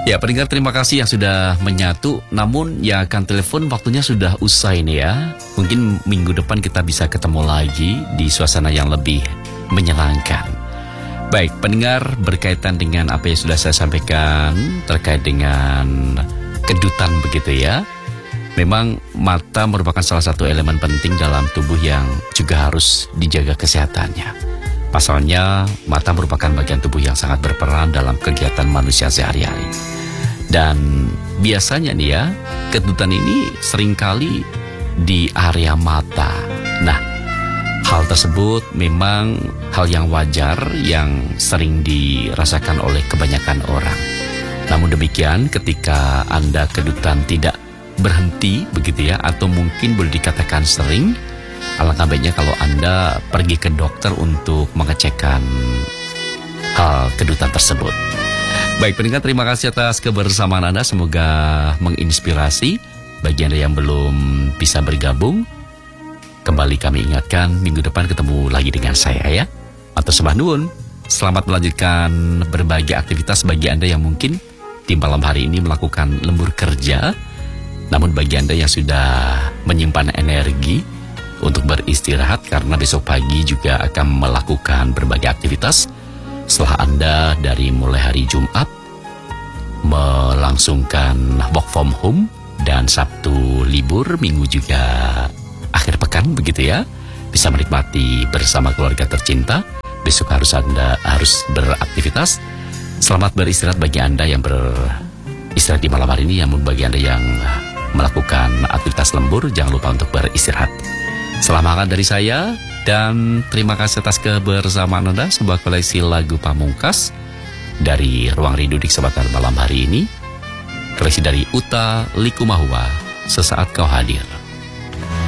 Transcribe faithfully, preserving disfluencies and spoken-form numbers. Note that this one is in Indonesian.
Ya, pendengar terima kasih yang sudah menyatu. Namun yang akan telepon waktunya sudah usai nih ya. Mungkin minggu depan kita bisa ketemu lagi di suasana yang lebih menyenangkan. Baik, pendengar, berkaitan dengan apa yang sudah saya sampaikan terkait dengan kedutan begitu ya. Memang mata merupakan salah satu elemen penting dalam tubuh yang juga harus dijaga kesehatannya. Pasalnya, mata merupakan bagian tubuh yang sangat berperan dalam kegiatan manusia sehari-hari. Dan biasanya nih ya, kedutan ini seringkali di area mata. Nah, hal tersebut memang hal yang wajar yang sering dirasakan oleh kebanyakan orang. Namun demikian, ketika Anda kedutan tidak berhenti begitu ya, atau mungkin boleh dikatakan sering, alangkah baiknya kalau Anda pergi ke dokter untuk mengecekkan hal kedutan tersebut. Baik pendengar, terima kasih atas kebersamaan Anda, semoga menginspirasi. Bagi Anda yang belum bisa bergabung, kembali kami ingatkan minggu depan ketemu lagi dengan saya ya. Matur sembah nuwun. Selamat melanjutkan berbagai aktivitas bagi Anda yang mungkin di malam hari ini melakukan lembur kerja. Namun bagi Anda yang sudah menyimpan energi untuk beristirahat, karena besok pagi juga akan melakukan berbagai aktivitas. Setelah Anda dari mulai hari Jumat melangsungkan work from home dan Sabtu libur, Minggu juga akhir pekan begitu ya, bisa menikmati bersama keluarga tercinta. Besok harus Anda harus beraktivitas. Selamat beristirahat bagi Anda yang beristirahat di malam hari ini. Namun bagi Anda yang melakukan aktivitas lembur, jangan lupa untuk beristirahat. Selamat dari saya dan terima kasih atas kebersamaan Anda. Sebuah koleksi lagu pamungkas dari Ruang Rindu di kesempatan malam hari ini. Koleksi dari Utha Likumahua, Sesaat Kau Hadir.